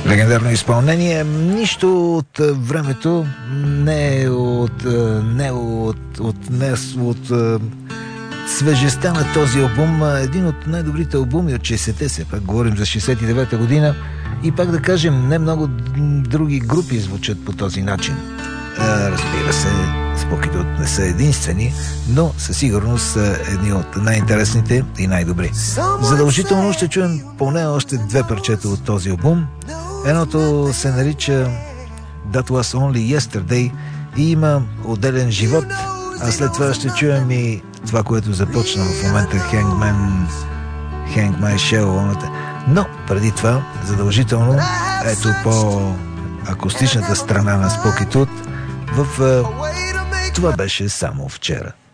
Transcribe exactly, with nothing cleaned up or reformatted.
Легендарно изпълнение. Нищо от времето не е от, не от, от, не от, от свежестта на този албум. Един от най-добрите албуми от шейсетте, се пак говорим за шейсет и девета година. И пак да кажем, не много други групи звучат по този начин. Разбира се, Споки Тут не са единствени, но със сигурност са едни от най-интересните и най-добри. Задължително ще чуем поне още две парчета от този албум. Едното се нарича That Was Only Yesterday и има отделен живот, а след това ще чуем и това, което започна в момента Hangman, Hang My Shell. Но преди това, задължително, ето по акустичната страна на Споки Тут в Това беше само вчера.